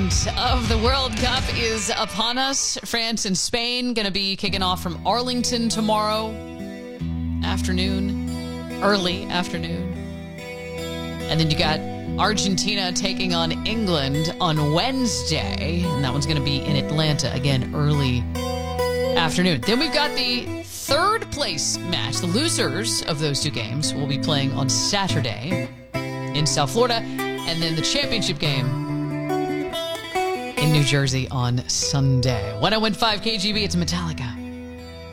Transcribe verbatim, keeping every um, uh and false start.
round of the World Cup is upon us. France and Spain going to be kicking off from Arlington tomorrow afternoon, early afternoon. And then you got Argentina taking on England on Wednesday, and that one's going to be in Atlanta, again, early afternoon. Then we've got the third place match. The losers of those two games will be playing on Saturday in South Florida, and then the championship game in New Jersey on Sunday. one oh one point five K G B, it's Metallica.